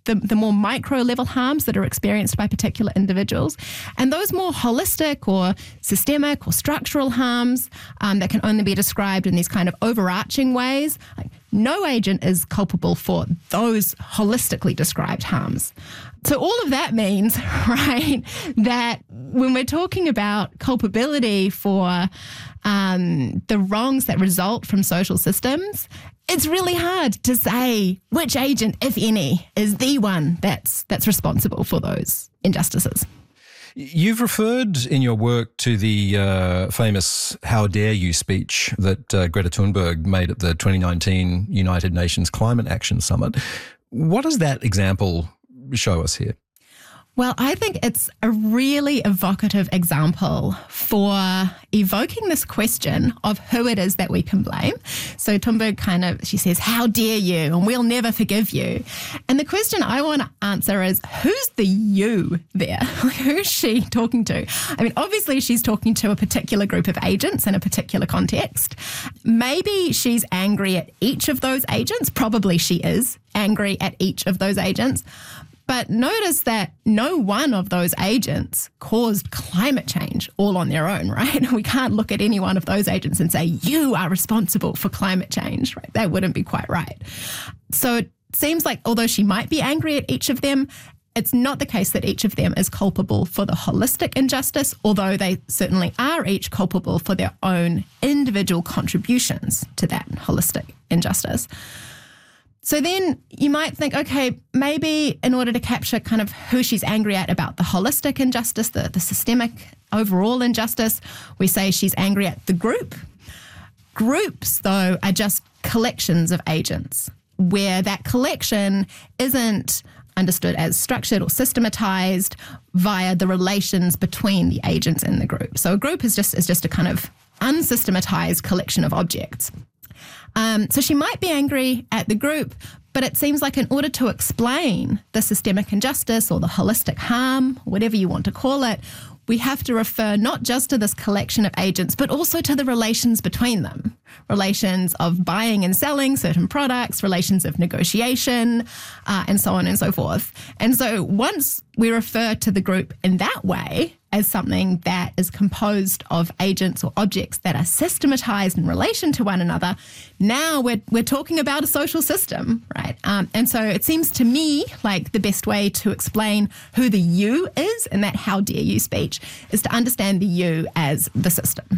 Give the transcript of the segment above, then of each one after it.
the more micro level harms that are experienced by particular individuals, and those more holistic or systemic or structural harms that can only be described in these kind of overarching ways. Like, no agent is culpable for those holistically described harms. So all of that means, right, that when we're talking about culpability for the wrongs that result from social systems, it's really hard to say which agent, if any, is the one that's responsible for those injustices. You've referred in your work to the famous "How Dare You" speech that Greta Thunberg made at the 2019 United Nations Climate Action Summit. What does that example show us here? Well, I think it's a really evocative example for evoking this question of who it is that we can blame. So Thunberg she says, "How dare you?" and "We'll never forgive you." And the question I want to answer is, who's the you there? Who's she talking to? I mean, obviously she's talking to a particular group of agents in a particular context. Maybe she's angry at each of those agents. Probably she is angry at each of those agents. But notice that no one of those agents caused climate change all on their own, right? We can't look at any one of those agents and say, you are responsible for climate change, right? That wouldn't be quite right. So it seems like although she might be angry at each of them, it's not the case that each of them is culpable for the holistic injustice, although they certainly are each culpable for their own individual contributions to that holistic injustice. So then you might think, okay, maybe in order to capture kind of who she's angry at about the holistic injustice, the systemic overall injustice, we say she's angry at the group. Groups, though, are just collections of agents where that collection isn't understood as structured or systematized via the relations between the agents in the group. So a group is just a kind of unsystematized collection of objects. So she might be angry at the group, but it seems like in order to explain the systemic injustice or the holistic harm, whatever you want to call it, we have to refer not just to this collection of agents, but also to the relations between them. Relations of buying and selling certain products, relations of negotiation, and so on and so forth. And so once we refer to the group in that way, as something that is composed of agents or objects that are systematized in relation to one another, now we're talking about a social system, right? And so it seems to me like the best way to explain who the you is in that "how dare you" speech is to understand the you as the system.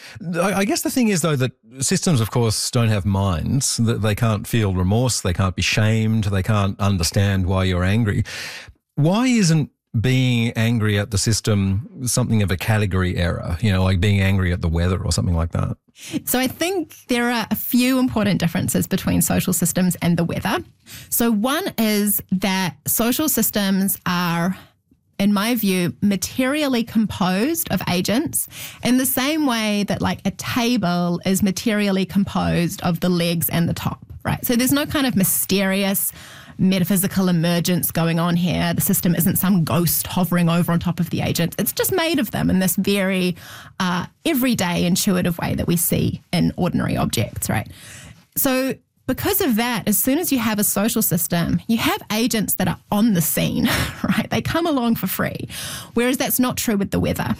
I guess the thing is, though, that systems, of course, don't have minds. They can't feel remorse. They can't be shamed. They can't understand why you're angry. Why isn't being angry at the system something of a category error, like being angry at the weather or something like that? So I think there are a few important differences between social systems and the weather. So one is that social systems are, in my view, materially composed of agents in the same way that like a table is materially composed of the legs and the top, right? So there's no kind of mysterious metaphysical emergence going on here. The system isn't some ghost hovering over on top of the agent. It's just made of them in this very everyday intuitive way that we see in ordinary objects, right? So because of that, as soon as you have a social system, you have agents that are on the scene, right? They come along for free, whereas that's not true with the weather.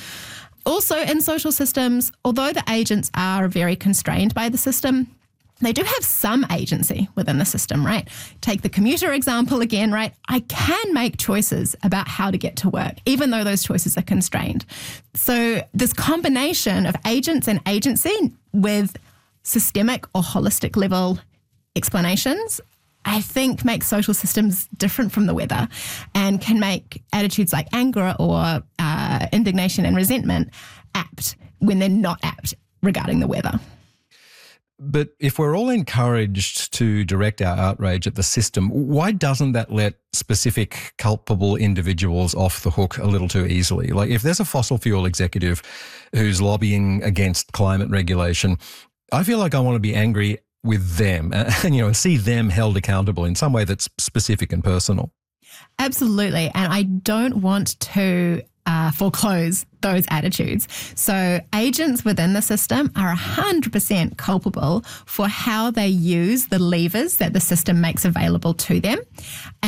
Also, in social systems, although the agents are very constrained by the system, they do have some agency within the system, right? Take the commuter example again, right? I can make choices about how to get to work, even though those choices are constrained. So this combination of agents and agency with systemic or holistic level explanations, I think makes social systems different from the weather and can make attitudes like anger or indignation and resentment apt when they're not apt regarding the weather. But if we're all encouraged to direct our outrage at the system, why doesn't that let specific culpable individuals off the hook a little too easily? Like if there's a fossil fuel executive who's lobbying against climate regulation, I feel like I want to be angry with them and see them held accountable in some way that's specific and personal. Absolutely. And I don't want to foreclose those attitudes. So agents within the system are 100% culpable for how they use the levers that the system makes available to them.